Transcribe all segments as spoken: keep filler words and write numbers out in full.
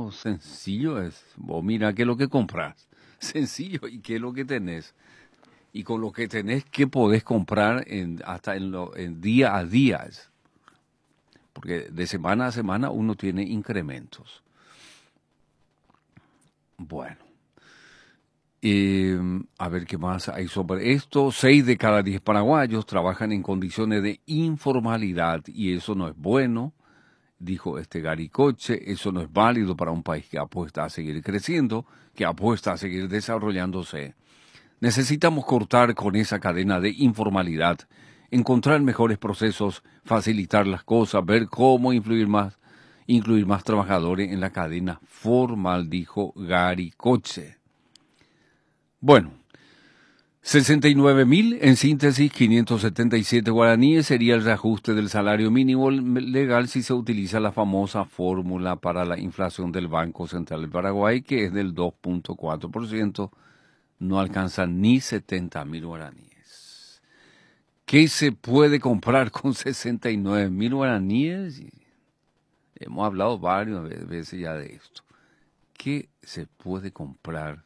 Pero sencillo es. Vos mira qué es lo que compras. Sencillo, y qué es lo que tenés. Y con lo que tenés, qué podés comprar en, hasta en, lo, en día a día. Porque de semana a semana uno tiene incrementos. Bueno. Eh, a ver qué más hay sobre esto. Seis de cada diez paraguayos trabajan en condiciones de informalidad y eso no es bueno, dijo este Gary Koche. Eso no es válido para un país que apuesta a seguir creciendo, que apuesta a seguir desarrollándose. Necesitamos cortar con esa cadena de informalidad, encontrar mejores procesos, facilitar las cosas, ver cómo influir más, incluir más trabajadores en la cadena formal, dijo Gary Koche. Bueno, sesenta y nueve mil, en síntesis, quinientos setenta y siete guaraníes sería el reajuste del salario mínimo legal si se utiliza la famosa fórmula para la inflación del Banco Central del Paraguay, que es del dos punto cuatro por ciento, no alcanza ni setenta mil guaraníes. ¿Qué se puede comprar con sesenta y nueve mil guaraníes? Hemos hablado varias veces ya de esto. ¿Qué se puede comprar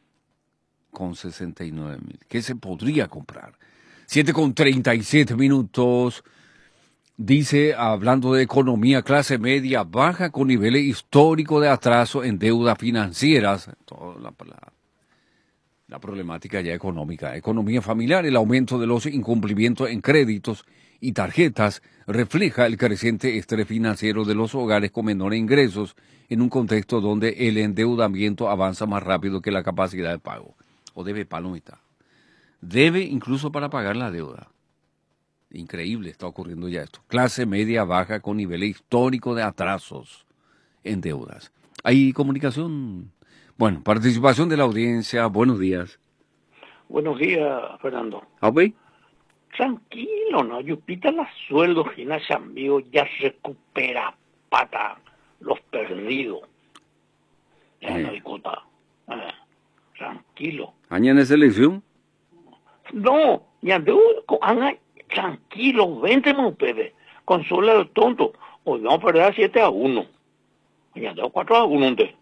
con sesenta y nueve mil? ¿Qué se podría comprar? siete con treinta y siete minutos. Dice, hablando de economía, clase media baja con niveles históricos de atraso en deudas financieras. Toda la, la, la problemática ya económica. Economía familiar, el aumento de los incumplimientos en créditos y tarjetas refleja el creciente estrés financiero de los hogares con menores ingresos en un contexto donde el endeudamiento avanza más rápido que la capacidad de pago. O debe palomita. Debe incluso para pagar la deuda. Increíble, está ocurriendo ya esto. Clase media baja con niveles históricos de atrasos en deudas. ¿Hay comunicación? Bueno, participación de la audiencia. Buenos días. Buenos días, Fernando. ¿Ok? Tranquilo, ¿no? Yupita la sueldo, Gina Chambío ya recupera pata los perdidos. Ya Eh. no hay cota. Eh. Tranquilo. ¿Mañana es elección? No, ya debo, tranquilo, vente, ustedes. Consola el tonto. Hoy vamos a perder siete a uno. Ya debo cuatro a uno, ¿entendés?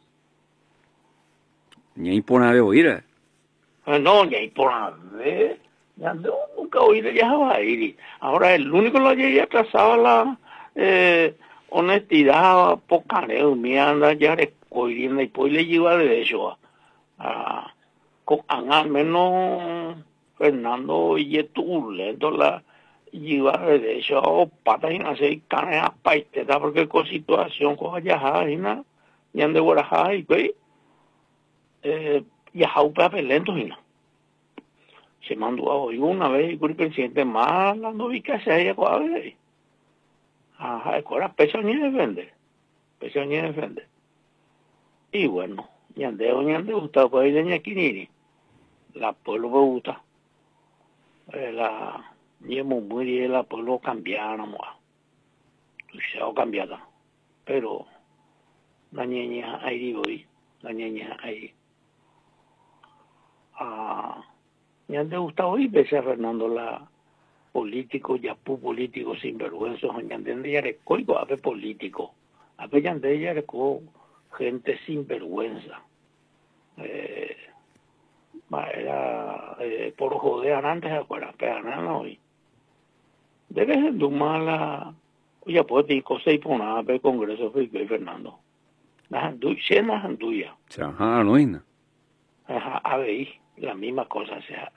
Ni hay por nada de oír. Eh, no, ni hay por nada. Ya debo nunca oír, ya va a ir. Ahora, el único lo que ya atrasaba la eh, honestidad, pocaneo, mi anda, ya recogiendo y pues le lleva de eso. Ah, con al menos Fernando y turbulento la lleva de eso patas y nace carne a paiteta porque con situación con allá y na y ande guaraja y que eh ya haupa pelento y na se mandó a hoy una vez y el presidente más la no vi que se ella con ver ajá ahora peso ni defender peso ni defender y bueno ñande o ñande gusta pues de ñaquinini la pueblo me gusta eh, la llevo muy bien la pueblo cambiar no se ha cambiado pero la ñeña ahí digo y la ñeña ahí ah ñande gusta hoy pese a Fernando la político ya pu político sinvergüenza ñande ya de coigo a ver político a ver ñande ya de co gente sinvergüenza eh era eh, por joder antes acuerdas pero no hoy debe ser de mala ya puede ir cosa y por nada ver congreso fue Fernando las anduya anduya ajá no hay ajá a ver la misma cosa sea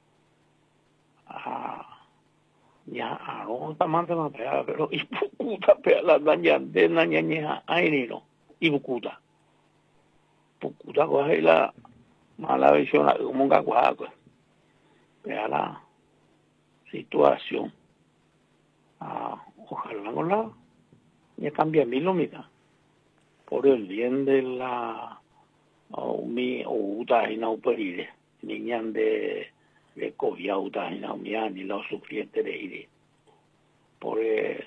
ah ya a no tamante más pero y puta pero la daña de la ñaña ahí no y puta puta coge la mala visión como un gaguaco vea la situación ah ojalá no la ya cambia mi lomita por el bien de la o mi o uta y no peride niñan de de cobia uta y no mi ni lo sufriente de ir por eh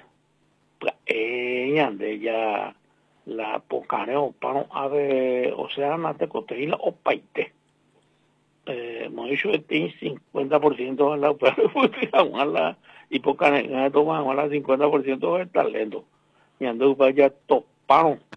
de ya la pocaneo para a ver o sea mate coteína o paite eh hemos hecho este cincuenta por ciento de la pero la y pocaneo toma la cincuenta por ciento del talento y ando para allá toparon